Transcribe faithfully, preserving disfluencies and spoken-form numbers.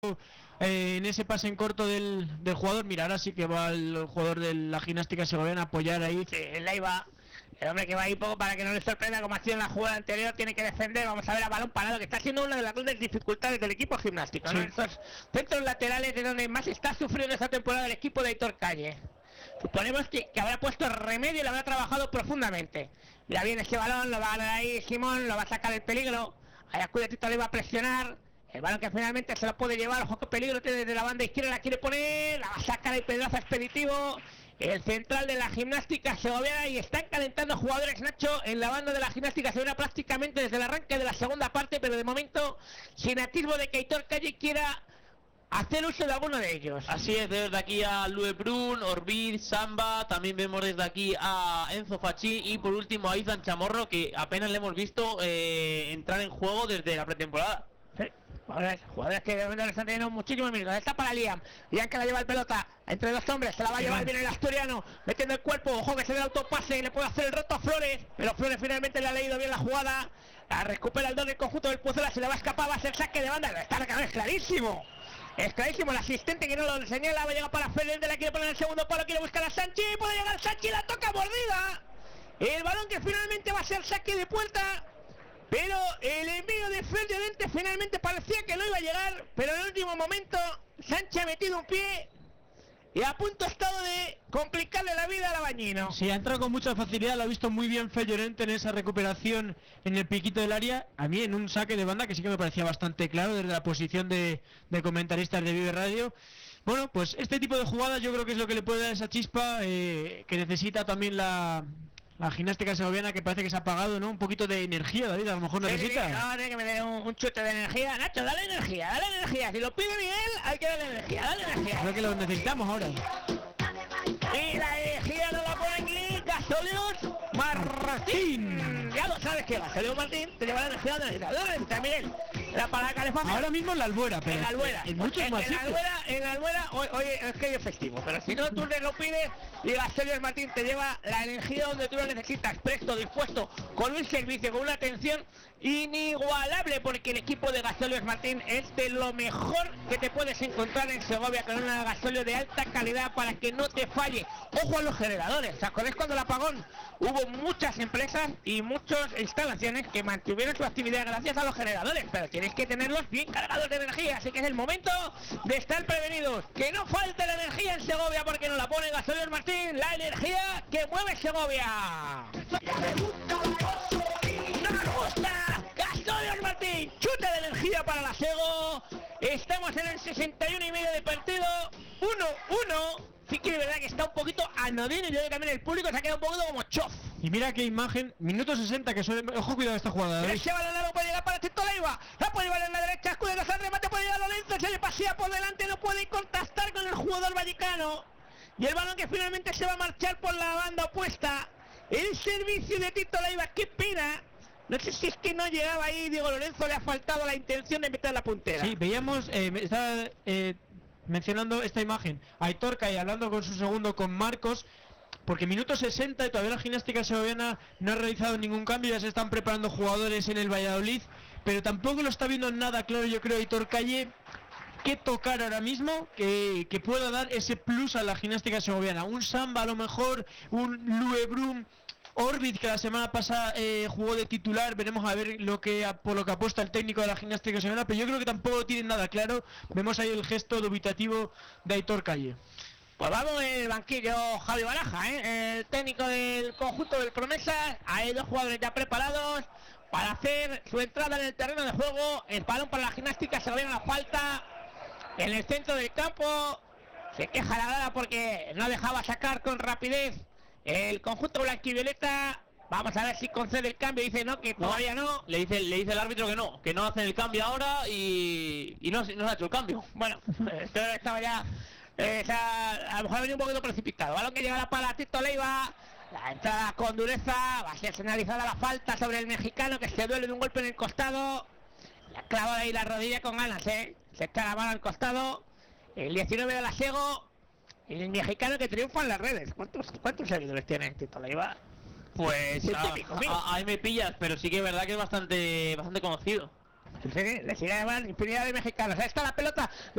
eh, en ese pase en corto del, del jugador. Mira, ahora sí que va el, el jugador de la gimnástica segoviana a apoyar ahí. Sí, el Leiva, el hombre que va ahí poco para que no le sorprenda como ha sido en la jugada anterior, tiene que defender. Vamos a ver a balón parado, que está siendo una de las grandes dificultades del equipo gimnástico, sí. ¿no? Estos centros laterales de donde más está sufriendo esta temporada el equipo de Aitor Calle. Suponemos que, que habrá puesto remedio y lo habrá trabajado profundamente. Mira bien ese balón, lo va a ganar ahí Simón, lo va a sacar del peligro. Ahí acude Tito, le va a presionar. El balón que finalmente se lo puede llevar. Ojo que peligro tiene desde la banda izquierda, la quiere poner, la va a sacar el pedazo expeditivo. El central de la gimnástica segoviana, y están calentando jugadores, Nacho, en la banda de la gimnástica segoviana prácticamente desde el arranque de la segunda parte, pero de momento sin atisbo de que Aitor Calle quiera hacer uso de alguno de ellos. Así es, desde aquí a Lue Brun, Orbid, Samba, también vemos desde aquí a Enzo Fachin y por último a Izan Chamorro, que apenas le hemos visto eh, entrar en juego desde la pretemporada. Sí, jugadores, jugadores que de momento le están teniendo muchísimos minutos. Está para Liam, Liam que la lleva el pelota entre dos hombres, se la va a llevar bien el asturiano, metiendo el cuerpo, ojo que se ve el autopase y le puede hacer el roto a Flores, pero Flores finalmente le ha leído bien la jugada, la recupera el don del conjunto del Pucela, se le va a escapar, va a ser saque de banda, está es clarísimo. Es clarísimo, el asistente que no lo señala, va a llegar para Félix, de la quiere poner en el segundo palo, quiere buscar a Sanchi, puede llegar Sanchi, la toca mordida. El balón que finalmente va a ser saque de puerta, pero el envío de Félix finalmente parecía que no iba a llegar, pero en el último momento Sanchi ha metido un pie y a punto ha estado de complicarle la vida al Abañino. Sí, ha entrado con mucha facilidad, lo ha visto muy bien Fellorente en esa recuperación en el piquito del área. A mí en un saque de banda que sí que me parecía bastante claro desde la posición de, de comentaristas de Vive Radio. Bueno, pues este tipo de jugadas yo creo que es lo que le puede dar esa chispa eh, que necesita también la... La gimnástica segoviana, que parece que se ha apagado, ¿no? Un poquito de energía, David, a lo mejor necesita. Sí, sí, no, tiene que me dé un, un chute de energía. Nacho, dale energía, dale energía. Si lo pide Miguel, hay que darle energía, dale energía. Creo que lo necesitamos ahora. Y la energía nos la pone aquí Gasolios Martín. Ya lo sabes que Gasolios Martín te lleva la energía de la energía. Miguel, la para calefacción. Ahora mismo en la Albuera, pero en la Albuera. En muchos en, más en la Albuera, en la Albuera, hoy, hoy es que es festivo, pero si no tú le lo pides y Gasolios Martín te lleva la energía donde tú lo necesitas, presto, dispuesto, con un servicio, con una atención inigualable, porque el equipo de Gasolios Martín es de lo mejor que te puedes encontrar en Segovia, con una gasolio de alta calidad para que no te falle. Ojo a los generadores, ¿os acordáis cuando el apagón? Hubo muchas empresas y muchas instalaciones que mantuvieron su actividad gracias a los generadores, pero tienes que tenerlos bien cargados de energía, así que es el momento de estar prevenidos, que no falte la energía en Segovia, porque nos la pone Gasolios Martín, la energía que mueve Segovia. ¡Nos gusta! Gasolios Martín, chute de energía para la Sego. Estamos en el sesenta y uno y medio de partido, uno uno. Sí que de verdad que está un poquito anodino, y yo creo que también el público se ha quedado un poquito como chof. Y mira qué imagen, minuto sesenta, que suele... Ojo, cuidado esta jugada. Pero ese balón no puede llegar para Tito Leiva, la puede llevar en la derecha, escudo al remate, puede llegar a Lorenzo, se le pasea por delante, no puede contactar con el jugador vallecano. Y el balón que finalmente se va a marchar por la banda opuesta. El servicio de Tito Leiva, qué pena. No sé si es que no llegaba ahí, Diego Lorenzo le ha faltado la intención de meter la puntera. Sí, veíamos, eh, estaba eh, mencionando esta imagen, Aitor Calle hablando con su segundo, con Marcos, porque minuto sesenta y todavía la gimnástica segoviana no ha realizado ningún cambio, ya se están preparando jugadores en el Valladolid, pero tampoco lo está viendo nada claro, yo creo, Aitor Calle, que tocar ahora mismo que, que pueda dar ese plus a la gimnástica segoviana. Un Samba a lo mejor, un Lue Brun, Orbit, que la semana pasada eh, jugó de titular, veremos a ver lo que por lo que apuesta el técnico de la gimnástica segoviana, pero yo creo que tampoco tienen nada claro. Vemos ahí el gesto dubitativo de Aitor Calle. Pues vamos en el banquillo Javi Baraja, ¿eh? El técnico del conjunto del Promesas. Hay dos jugadores ya preparados para hacer su entrada en el terreno de juego. El balón para la gimnástica segoviana, la falta en el centro del campo. Se queja la grada porque no dejaba sacar con rapidez el conjunto blanquivioleta. Vamos a ver si concede el cambio. Dice no, que todavía no, no. Le dice le dice el árbitro que no, que no hacen el cambio ahora y, y no, no se ha hecho el cambio. Bueno, esto estaba ya eh, o sea, a lo mejor ha venido un poquito precipitado. Balón que llega para Tito Leiva. La entrada con dureza, va a ser señalizada la falta sobre el mexicano, que se duele de un golpe en el costado. La clava ahí la rodilla con ganas, eh. Se echa la mano al costado. El diecinueve de la Sego. El mexicano que triunfa en las redes. ¿Cuántos, cuántos seguidores tiene Tito Leiva? Pues a, a, ahí me pillas, pero sí que es verdad que es bastante bastante conocido. Le sigue además infinidad de mexicanos. Ahí está la pelota, la